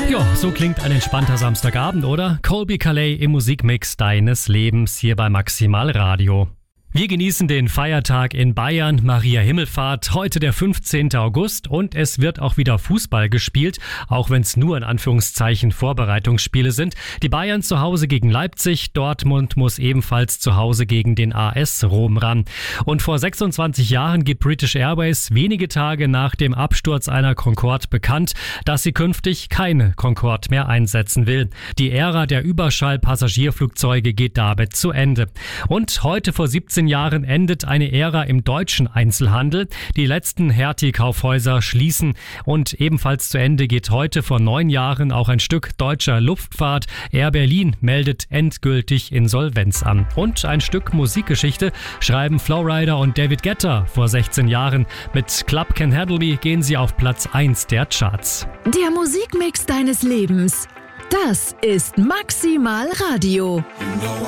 Ja, so klingt ein entspannter Samstagabend, oder? Colbie Caillat im Musikmix deines Lebens hier bei Maximal Radio. Wir genießen den Feiertag in Bayern, Maria Himmelfahrt, heute der 15. August und es wird auch wieder Fußball gespielt, auch wenn es nur in Anführungszeichen Vorbereitungsspiele sind. Die Bayern zu Hause gegen Leipzig, Dortmund muss ebenfalls zu Hause gegen den AS Rom ran. Und vor 26 Jahren gibt British Airways wenige Tage nach dem Absturz einer Concorde bekannt, dass sie künftig keine Concorde mehr einsetzen will. Die Ära der Überschall-Passagierflugzeuge geht damit zu Ende. Und heute vor 17 Jahren endet eine Ära im deutschen Einzelhandel. Die letzten Hertie-Kaufhäuser schließen und ebenfalls zu Ende geht heute vor 9 Jahren auch ein Stück deutscher Luftfahrt. Air Berlin meldet endgültig Insolvenz an. Und ein Stück Musikgeschichte schreiben Flowrider und David Guetta vor 16 Jahren. Mit Club Can't Handle Me gehen sie auf Platz 1 der Charts. Der Musikmix deines Lebens. Das ist Maximal Radio. You know